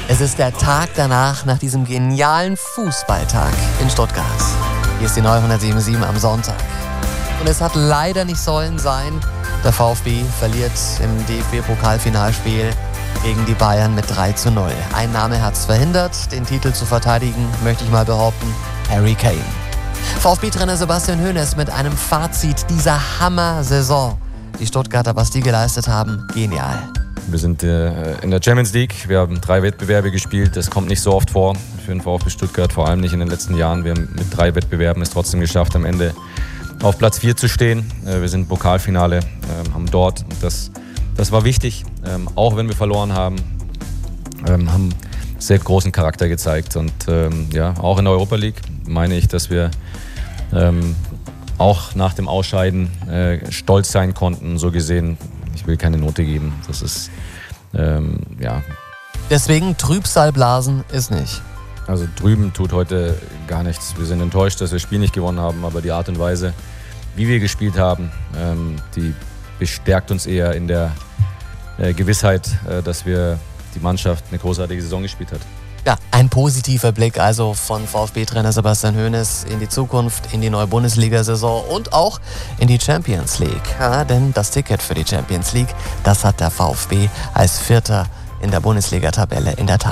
Es ist der Tag danach, nach diesem genialen Fußballtag in Stuttgart. Hier ist die neue 107.7 am Sonntag. Und es hat leider nicht sollen sein. Der VfB verliert im DFB-Pokalfinalspiel gegen die Bayern mit 3:0. Ein Name hat es verhindert, den Titel zu verteidigen, möchte ich mal behaupten, Harry Kane. VfB-Trainer Sebastian Hoeneß mit einem Fazit dieser Hammer-Saison. Die Stuttgarter, was die geleistet haben, genial. Wir sind in der Champions League, wir haben 3 Wettbewerbe gespielt, das kommt nicht so oft vor für den VfB Stuttgart, vor allem nicht in den letzten Jahren. Wir haben mit 3 Wettbewerben es trotzdem geschafft, am Ende auf Platz 4 zu stehen. Wir sind im Pokalfinale, haben dort, das war wichtig, auch wenn wir verloren haben, haben sehr großen Charakter gezeigt. Und ja, auch in der Europa League meine ich, dass wir auch nach dem Ausscheiden stolz sein konnten, so gesehen. Ich will keine Note geben, das ist, ja. Deswegen Trübsalblasen ist nicht. Also drüben tut heute gar nichts. Wir sind enttäuscht, dass wir das Spiel nicht gewonnen haben, aber die Art und Weise, wie wir gespielt haben, die bestärkt uns eher in der Gewissheit, dass die Mannschaft eine großartige Saison gespielt hat. Ja, ein positiver Blick also von VfB-Trainer Sebastian Hoeneß in die Zukunft, in die neue Bundesliga-Saison und auch in die Champions League. Ja, denn das Ticket für die Champions League, das hat der VfB als Vierter in der Bundesliga-Tabelle in der Tasche.